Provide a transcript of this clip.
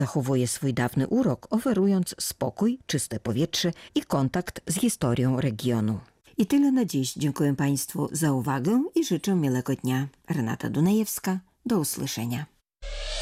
zachowuje swój dawny urok, oferując spokój, czyste powietrze i kontakt z historią regionu. I tyle na dziś. Dziękuję Państwu za uwagę i życzę miłego dnia. Renata Dunajewska, do usłyszenia.